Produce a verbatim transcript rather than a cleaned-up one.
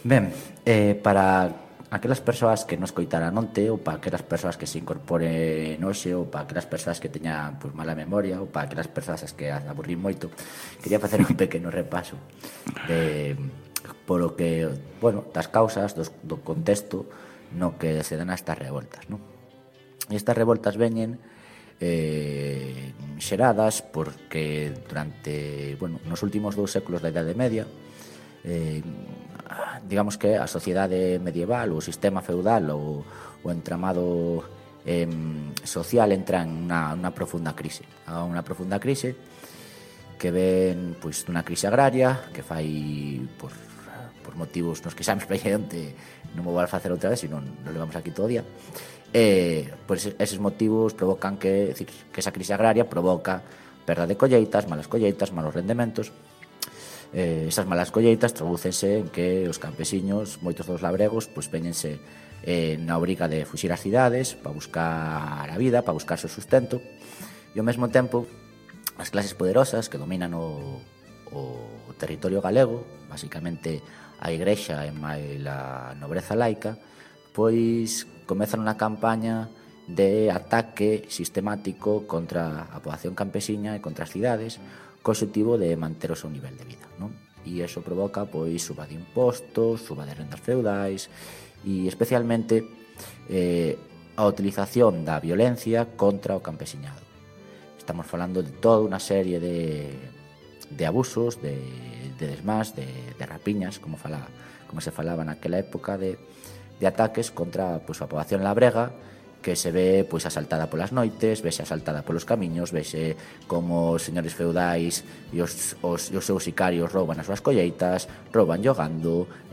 Ben, eh, para aquelas persoas que nos coitaran onte, ou para aquelas persoas que se incorporen hoxe, ou para aquelas persoas que teñan pues, mala memoria, ou para aquelas persoas que as aburrín moito, quería facer un pequeno repaso de polo que, bueno, das causas, dos, do contexto no que se dan estas revoltas, non? E estas revoltas veñen eh, xeradas porque durante, bueno, nos últimos dous séculos da Idade Media, eh, digamos que a sociedade medieval, o sistema feudal, o, o entramado eh, social entra en unha, unha profunda crise. A unha profunda crise que ven pois, dunha crise agraria que fai por, por motivos nos que xa me expliquei onte, non me vou a facer outra vez, senón nos levamos aquí todo o día. E pois, eses motivos provocan que, decir, que esa crise agraria provoca perda de colleitas, malas colleitas, malos rendementos. Eh, esas malas colleitas tradúcense en que os campesiños, moitos dos labregos, pois veñense eh, na obriga de fuxir ás cidades para buscar a vida, para buscar o sustento, e ao mesmo tempo as clases poderosas que dominan o, o territorio galego, basicamente a Igrexa e máis a nobreza laica, pois comezan unha campaña de ataque sistemático contra a poboación campesiña e contra as cidades, co objetivo de manter o seu nivel de vida, non? E iso provoca pois suba de impostos, suba de rendas feudais e especialmente eh, a utilización da violencia contra o campesiñado. Estamos falando de toda unha serie de, de abusos, de, de desmás, de, de rapiñas, como, fala, como se falaba naquela época, de, de ataques contra pois, a poboación labrega, que se ve pois asaltada polas noites, vese asaltada polos camiños, vese como os señores feudais e os, os, os seus sicarios rouban as súas colleitas, rouban xogando,